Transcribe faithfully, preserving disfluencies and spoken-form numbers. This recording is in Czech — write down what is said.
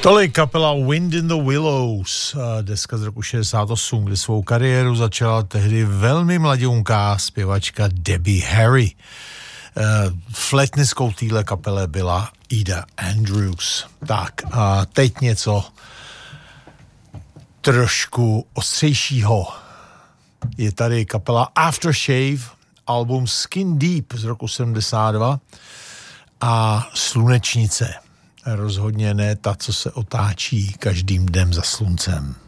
Tolik kapela Wind in the Willows, deska z roku šedesát osm, kdy svou kariéru začala tehdy velmi mladunká zpěvačka Debbie Harry. Flétnistkou téhle kapele byla Ida Andrews. Tak a teď něco trošku ostřejšího. Je tady kapela Aftershave, album Skin Deep z roku sedmdesát dva a Slunečnice. Rozhodně ne ta, co se otáčí každým dnem za sluncem.